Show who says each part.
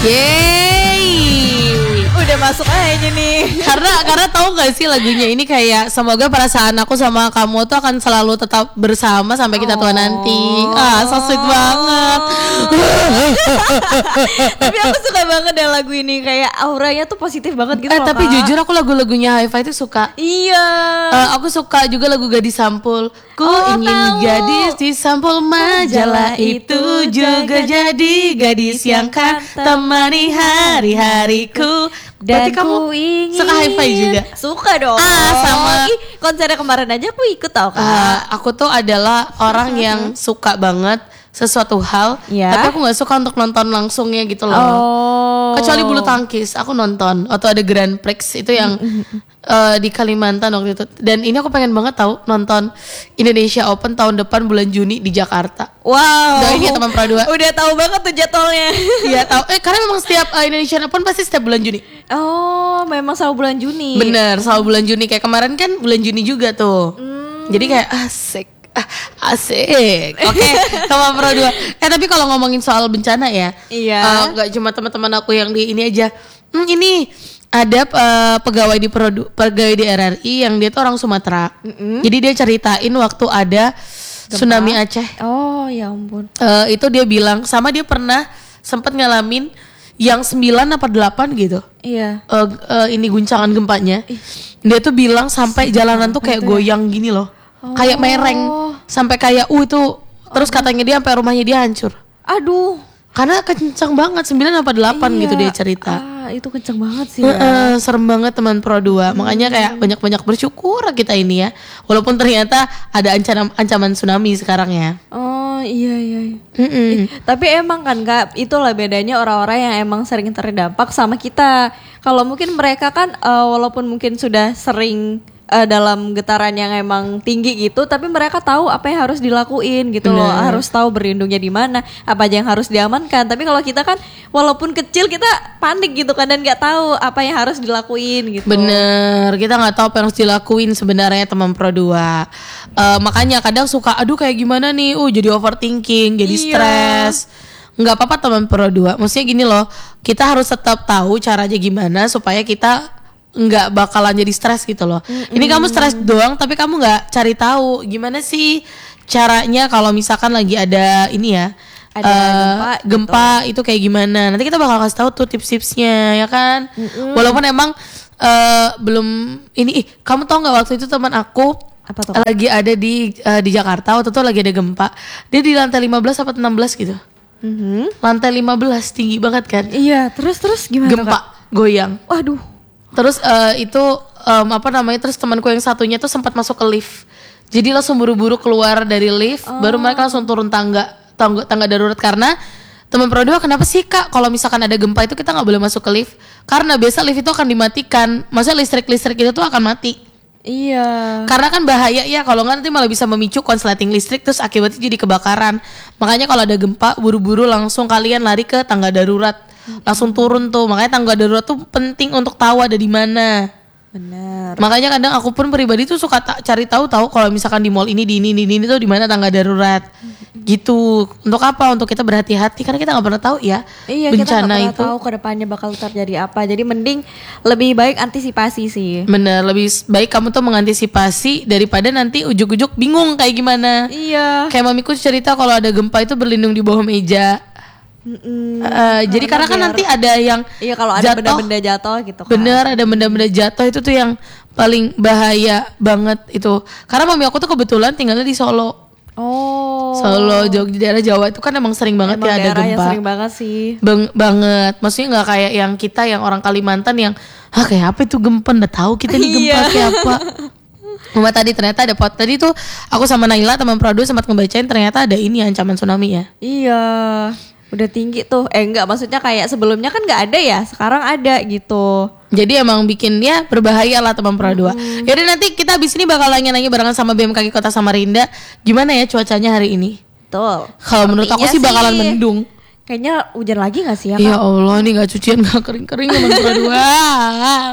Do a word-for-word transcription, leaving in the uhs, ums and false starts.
Speaker 1: Yeay.
Speaker 2: Udah masuk aja nih.
Speaker 1: Karena karena tahu gak sih lagunya ini kayak semoga perasaan aku sama kamu tuh akan selalu tetap bersama sampai kita tua nanti. Ah, so sweet banget.
Speaker 2: Tapi aku suka banget deh lagu ini, kayak auranya tuh positif banget gitu
Speaker 1: Eh
Speaker 2: loh,
Speaker 1: tapi
Speaker 2: Kak.
Speaker 1: jujur aku lagu-lagunya Hi-Fi itu suka.
Speaker 2: Iya.
Speaker 1: Uh, aku suka juga lagu Gadis Sampul. Ku
Speaker 2: Oh,
Speaker 1: ingin
Speaker 2: tahu.
Speaker 1: gadis di sampul majalah itu juga jadi gadis yang kan temani hari-hariku.
Speaker 2: Dan
Speaker 1: Berarti kamu
Speaker 2: ku ingin
Speaker 1: suka Hi-Fi juga?
Speaker 2: Suka dong.
Speaker 1: Ah, sama.
Speaker 2: Ih, konsernya kemarin aja aku ikut tau Kak.
Speaker 1: Uh, aku tuh adalah orang yang suka banget sesuatu hal,
Speaker 2: Ya.
Speaker 1: tapi aku nggak suka untuk nonton langsungnya gitu loh.
Speaker 2: Oh.
Speaker 1: Kecuali bulu tangkis, aku nonton atau ada Grand Prix itu yang uh, di Kalimantan waktu itu. Dan ini aku pengen banget tahu nonton Indonesia Open tahun depan bulan Juni di Jakarta.
Speaker 2: Wow.
Speaker 1: Doain ya teman Pro dua.
Speaker 2: Udah tahu banget tuh jadwalnya.
Speaker 1: Iya tahu. Eh karena memang setiap uh, Indonesia Open pasti setiap bulan Juni.
Speaker 2: Oh, memang selalu bulan Juni.
Speaker 1: Bener, selalu bulan Juni, kayak kemarin kan bulan Juni juga tuh.
Speaker 2: Hmm.
Speaker 1: Jadi kayak asik. Ah, asik. Oke, sama Pro dua. Eh tapi kalau ngomongin soal bencana ya,
Speaker 2: Iya.
Speaker 1: uh, gak cuma teman-teman aku yang di ini aja. Hmm, ini ada uh, pegawai di Pro, pegawai di R R I yang dia tuh orang Sumatera.
Speaker 2: Mm-mm.
Speaker 1: Jadi dia ceritain waktu ada
Speaker 2: Gempa.
Speaker 1: tsunami Aceh.
Speaker 2: Oh, ya ampun.
Speaker 1: Uh, itu dia bilang sama dia pernah sempat ngalamin yang sembilan apa delapan gitu.
Speaker 2: Iya.
Speaker 1: Uh, uh, ini guncangan gempanya. Dia tuh bilang sampai jalanan tuh kayak goyang gini loh.
Speaker 2: Oh.
Speaker 1: Kayak mereng. Sampai kayak uh itu terus katanya dia sampai rumahnya dia hancur.
Speaker 2: Aduh.
Speaker 1: Karena kencang banget sembilan apa delapan
Speaker 2: Iya.
Speaker 1: gitu dia cerita.
Speaker 2: Ah, itu kenceng banget sih
Speaker 1: Heeh,
Speaker 2: ya.
Speaker 1: serem banget teman Pro dua. Makanya kayak banyak-banyak bersyukur kita ini ya. Walaupun ternyata ada ancaman ancaman tsunami sekarang ya.
Speaker 2: Oh, iya iya.
Speaker 1: Mm-mm.
Speaker 2: Tapi emang kan Kak, itulah bedanya orang-orang yang emang sering terdampak sama kita. Kalau mungkin mereka kan uh, walaupun mungkin sudah sering uh, dalam getaran yang emang tinggi gitu, tapi mereka tahu apa yang harus dilakuin gitu loh.
Speaker 1: Bener.
Speaker 2: Harus tahu berlindungnya di mana, apa aja yang harus diamankan. Tapi kalau kita kan walaupun kecil kita panik gitu kan dan nggak tahu apa yang harus dilakuin gitu.
Speaker 1: Bener, kita nggak tahu apa yang harus dilakuin sebenarnya teman Pro dua. Uh, makanya kadang suka, aduh kayak gimana nih, uh jadi overthinking, jadi
Speaker 2: Iya.
Speaker 1: stres. Nggak apa-apa teman Pro dua. Maksudnya gini loh, kita harus tetap tahu caranya gimana supaya kita nggak bakalan jadi stres gitu loh. Mm-mm. Ini kamu stres doang, tapi kamu nggak cari tahu gimana sih caranya kalau misalkan lagi ada ini ya.
Speaker 2: Ada
Speaker 1: Uh,
Speaker 2: gempa
Speaker 1: gempa itu kayak gimana? Nanti kita bakal kasih tahu tuh tips-tipsnya ya kan.
Speaker 2: Mm-mm.
Speaker 1: Walaupun emang uh, belum ini, ih, kamu tau nggak waktu itu teman aku
Speaker 2: Apa tuh?
Speaker 1: lagi ada di uh, di Jakarta waktu itu lagi ada gempa. Dia di lantai lima belas atau enam belas gitu.
Speaker 2: Mhm.
Speaker 1: Lantai lima belas tinggi banget kan.
Speaker 2: Iya, terus terus gimana
Speaker 1: Gempa
Speaker 2: Kak?
Speaker 1: goyang.
Speaker 2: Waduh.
Speaker 1: Terus uh, itu um, apa namanya? Terus temanku yang satunya tuh sempat masuk ke lift. Jadi langsung buru-buru keluar dari lift,
Speaker 2: Oh.
Speaker 1: baru mereka langsung turun tangga, tangga tangga darurat. Karena teman Pro dua, kenapa sih Kak kalau misalkan ada gempa itu kita nggak boleh masuk ke lift? Karena biasa lift itu akan dimatikan. Maksudnya listrik-listrik itu tuh akan mati.
Speaker 2: Iya.
Speaker 1: Karena kan bahaya ya, kalau nggak nanti malah bisa memicu konsleting listrik terus akibatnya jadi kebakaran. Makanya kalau ada gempa buru-buru langsung kalian lari ke tangga darurat. Langsung turun tuh. Makanya tangga darurat tuh penting untuk tahu ada di mana.
Speaker 2: Benar.
Speaker 1: Makanya kadang aku pun pribadi tuh suka ta- cari tahu tahu kalau misalkan di mall ini di ini di ini tuh di mana tangga darurat. Gitu. Untuk apa? Untuk kita berhati-hati karena kita nggak pernah tahu ya
Speaker 2: Iya, kita nggak
Speaker 1: bencana
Speaker 2: pernah
Speaker 1: itu.
Speaker 2: tahu ke depannya bakal terjadi apa. Jadi mending lebih baik antisipasi sih.
Speaker 1: Bener, lebih baik kamu tuh mengantisipasi daripada nanti ujuk-ujuk bingung kayak gimana.
Speaker 2: Iya.
Speaker 1: Kayak mamiku cerita kalau ada gempa itu berlindung di bawah meja.
Speaker 2: Mm-mm.
Speaker 1: Uh, jadi karena kan
Speaker 2: biar-
Speaker 1: nanti ada yang
Speaker 2: Iya, kalau ada
Speaker 1: jatuh.
Speaker 2: benda-benda jatuh gitu kan.
Speaker 1: Bener, ada benda-benda jatuh itu tuh yang paling bahaya banget itu. Karena mami aku tuh kebetulan tinggalnya di Solo.
Speaker 2: Oh.
Speaker 1: Solo, Jogja, daerah Jawa itu kan emang sering banget
Speaker 2: Emang
Speaker 1: ya ada
Speaker 2: daerah yang
Speaker 1: gempa.
Speaker 2: sering banget sih.
Speaker 1: Bang, banget. Maksudnya nggak kayak yang kita yang orang Kalimantan yang ah kayak apa itu gempa, nggak tahu kita nih gempa
Speaker 2: Iya.
Speaker 1: kayak apa. Mama tadi ternyata ada pot tadi tuh aku sama Naila teman Produ sempat ngebacain ternyata ada ini ancaman tsunami ya.
Speaker 2: Iya. Udah tinggi tuh. Eh enggak, maksudnya kayak sebelumnya kan nggak ada ya. Sekarang ada gitu.
Speaker 1: Jadi emang bikin ya berbahaya lah teman Pro dua.
Speaker 2: Hmm.
Speaker 1: Yaudah nanti kita abis ini bakal nanya-nanya barengan sama B M K G Kota Samarinda. Gimana ya cuacanya hari ini?
Speaker 2: Betul.
Speaker 1: Kalau menurut aku sih
Speaker 2: Sepertinya
Speaker 1: bakalan
Speaker 2: sih.
Speaker 1: mendung.
Speaker 2: Kayaknya hujan lagi gak sih ya
Speaker 1: Ya
Speaker 2: Kak?
Speaker 1: Allah, ini gak cucian gak kering-kering teman Pro dua.